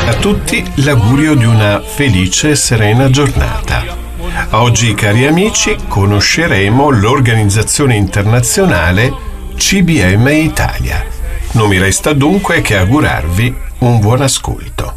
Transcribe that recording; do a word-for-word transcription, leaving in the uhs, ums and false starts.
A tutti l'augurio di una felice e serena giornata. Oggi, cari amici, conosceremo l'organizzazione internazionale C B M Italia. Non mi resta dunque che augurarvi un buon ascolto.